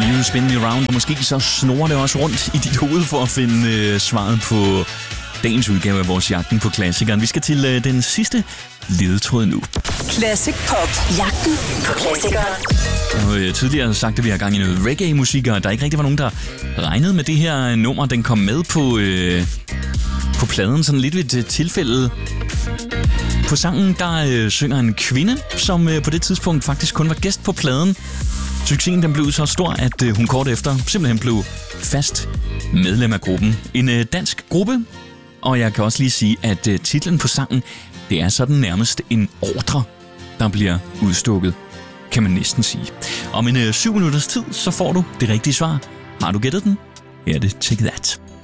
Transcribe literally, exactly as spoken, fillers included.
You spin me around, og måske så snurrer det også rundt i dit hoved for at finde øh, svaret på dagens udgave af vores Jagten på Klassikeren. Vi skal til øh, den sidste ledetråd nu. Classic Pop. Jagten på Klassikeren. Jeg har øh, tidligere sagt, at vi har gang i noget reggae-musik, og der ikke rigtig var nogen, der regnede med det her nummer. Den kom med på, øh, på pladen, sådan lidt ved et tilfælde. På sangen, der øh, synger en kvinde, som øh, på det tidspunkt faktisk kun var gæst på pladen. Succesen den blev så stor, at øh, hun kort efter simpelthen blev fast medlem af gruppen. En øh, dansk gruppe, og jeg kan også lige sige, at øh, titlen på sangen, det er sådan nærmest en ordre, der bliver udstukket, kan man næsten sige. Om en øh, syv minutters tid, så får du det rigtige svar. Har du gættet den? Her er det Take That.